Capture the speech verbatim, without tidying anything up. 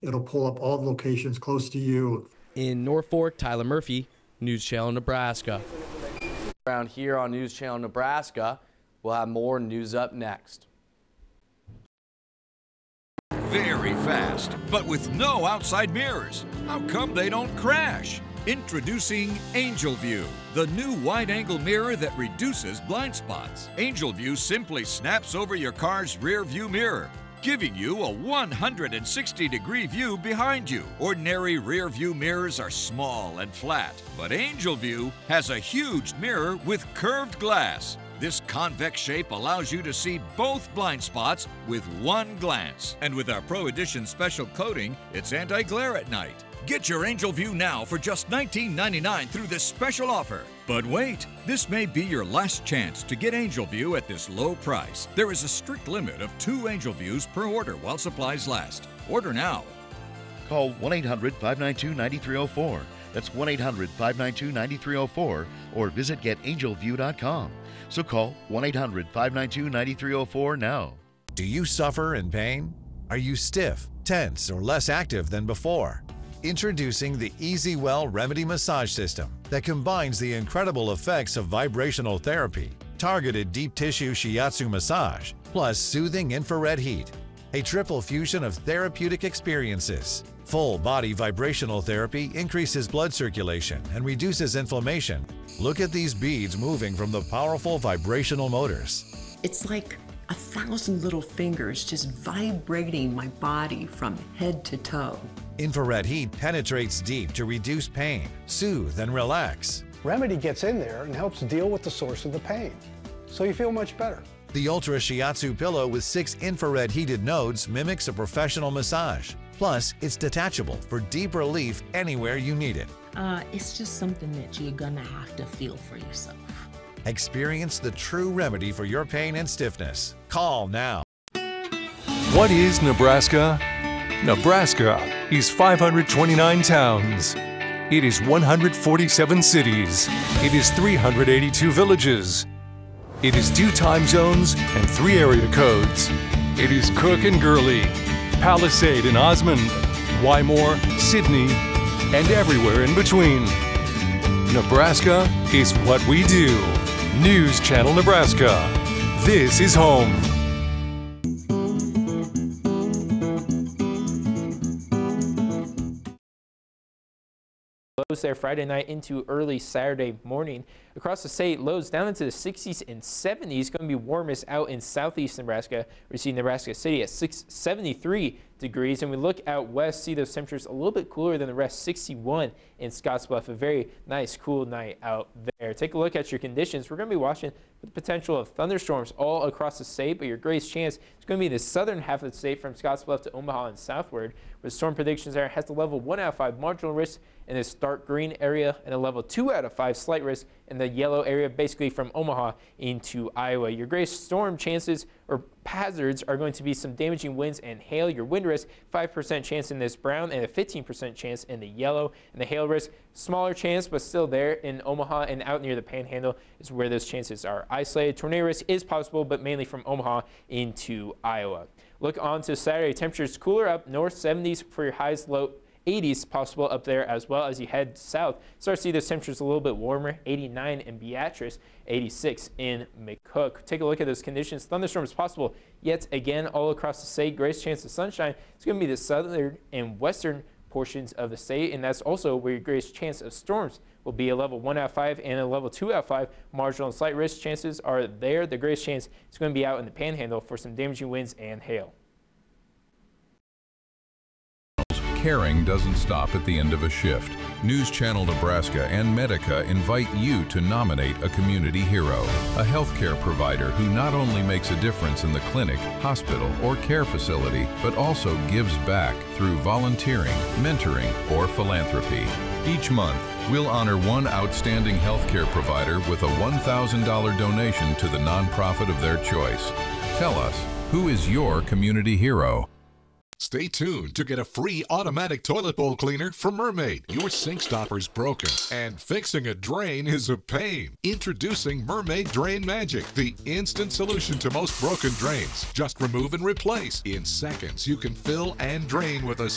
It'll pull up all the locations close to you. In Norfolk, Tyler Murphy, News Channel Nebraska. Around here on News Channel Nebraska, we'll have more news up next. Very fast, but with no outside mirrors. How come they don't crash? Introducing Angel View, the new wide-angle mirror that reduces blind spots. Angel View simply snaps over your car's rear view mirror, giving you a one hundred sixty degree view behind you. Ordinary rear view mirrors are small and flat, but Angel View has a huge mirror with curved glass. This convex shape allows you to see both blind spots with one glance. And with our Pro Edition special coating, it's anti-glare at night. Get your Angel View now for just nineteen ninety-nine through this special offer. But wait, this may be your last chance to get Angel View at this low price. There is a strict limit of two Angel Views per order while supplies last. Order now. Call one eight hundred, five nine two, nine three zero four. That's one eight hundred, five nine two, nine three zero four or visit get angel view dot com. So call one eight hundred, five nine two, nine three zero four now. Do you suffer in pain? Are you stiff, tense, or less active than before? Introducing the EasyWell Remedy Massage System that combines the incredible effects of vibrational therapy, targeted deep tissue shiatsu massage, plus soothing infrared heat. A triple fusion of therapeutic experiences. Full body vibrational therapy increases blood circulation and reduces inflammation. Look at these beads moving from the powerful vibrational motors. It's like a thousand little fingers just vibrating my body from head to toe. Infrared heat penetrates deep to reduce pain, soothe, and relax. Remedy gets in there and helps deal with the source of the pain, so you feel much better. The Ultra Shiatsu pillow with six infrared heated nodes mimics a professional massage. Plus, it's detachable for deep relief anywhere you need it. Uh, it's just something that you're gonna have to feel for yourself. Experience the true remedy for your pain and stiffness. Call now. What is Nebraska? Nebraska is five hundred twenty-nine towns. It is one hundred forty-seven cities. It is three hundred eighty-two villages. It is two time zones and three area codes. It is Cook and Gurley, Palisade and Osmond, Wymore, Sydney, and everywhere in between. Nebraska is what we do. News Channel Nebraska. This is home. Lows there Friday night into early Saturday morning. Across the state, lows down into the sixties and seventies. Going to be warmest out in southeast Nebraska. We see Nebraska City at six seventy-three degrees, and we look out west, see those temperatures a little bit cooler than the rest. sixty-one in Scottsbluff. A very nice, cool night out there. Take a look at your conditions. We're going to be watching the potential of thunderstorms all across the state, but your greatest chance is going to be the southern half of the state from Scottsbluff to Omaha and southward. With storm predictions there, has the level one out of five marginal risk in this dark green area and a level two out of five slight risk in the yellow area, basically from Omaha into Iowa. Your greatest storm chances or hazards are going to be some damaging winds and hail. Your wind risk, five percent chance in this brown and a fifteen percent chance in the yellow. And the hail risk, smaller chance, but still there in Omaha and out near the Panhandle is where those chances are isolated. Tornado risk is possible, but mainly from Omaha into Iowa. Look on to Saturday. Temperatures cooler up north, seventies for your highs, low eighties possible up there as well as you head south. Start to see those temperatures a little bit warmer, eighty-nine in Beatrice, eighty-six in McCook. Take a look at those conditions. Thunderstorms possible yet again all across the state. Greatest chance of sunshine. It's going to be the southern and western portions of the state, and that's also where your greatest chance of storms will be. A level one out of five and a level two out of five. Marginal and slight risk chances are there. The greatest chance is going to be out in the Panhandle for some damaging winds and hail. Caring doesn't stop at the end of a shift. News Channel Nebraska and Medica invite you to nominate a community hero, a healthcare provider who not only makes a difference in the clinic, hospital, or care facility, but also gives back through volunteering, mentoring, or philanthropy. Each month, we'll honor one outstanding healthcare provider with a one thousand dollar donation to the nonprofit of their choice. Tell us, who is your community hero? Stay tuned to get a free automatic toilet bowl cleaner from Mermaid. Your sink stopper's broken, and fixing a drain is a pain. Introducing Mermaid Drain Magic, the instant solution to most broken drains. Just remove and replace. In seconds, you can fill and drain with a